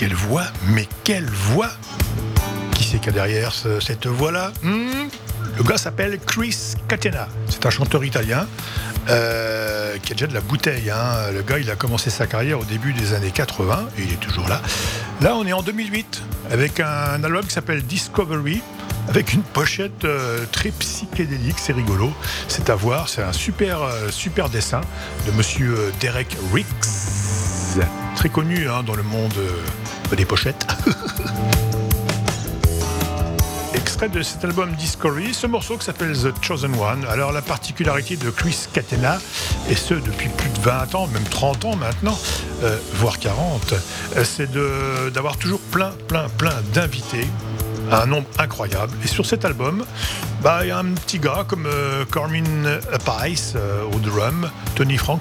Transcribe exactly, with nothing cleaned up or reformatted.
quelle voix, mais quelle voix! Qui c'est qu'il y a derrière ce, cette voix-là? hmm Le gars s'appelle Chris Catena. C'est un chanteur italien euh, qui a déjà de la bouteille. Hein. Le gars, il a commencé sa carrière au début des années quatre-vingts et il est toujours là. Là, on est en deux mille huit avec un album qui s'appelle Discovery, avec une pochette euh, très psychédélique. C'est rigolo, c'est à voir. C'est un super, euh, super dessin de monsieur euh, Derek Riggs, très connu hein, dans le monde euh, des pochettes. Extrait de cet album Discovery, ce morceau qui s'appelle The Chosen One. Alors la particularité de Chris Catena, et ce depuis plus de vingt ans, même trente ans maintenant, euh, voire quarante, euh, c'est de, d'avoir toujours plein, plein, plein d'invités, à un nombre incroyable. Et sur cet album, bah, il y a un petit gars comme euh, Carmine Appice euh, au drum, Tony Frank